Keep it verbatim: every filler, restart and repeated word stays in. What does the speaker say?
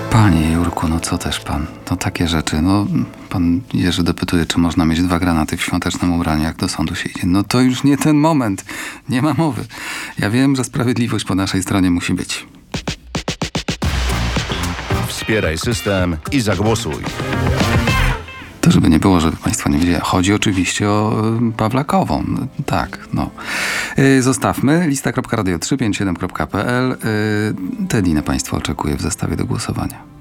Panie Jurku, no co też pan? To takie rzeczy. No, pan Jerzy dopytuje, czy można mieć dwa granaty w świątecznym ubraniu, jak do sądu się idzie. No to już nie ten moment. Nie ma mowy. Ja wiem, że sprawiedliwość po naszej stronie musi być. Wspieraj system i zagłosuj. To żeby nie było, żeby państwo nie wiedzieli. Chodzi oczywiście o y, Pawlakową. No, tak, no. Y, zostawmy. lista kropka radio trzy pięć siedem kropka p l. Y, te dni na państwo oczekuje w zestawie do głosowania.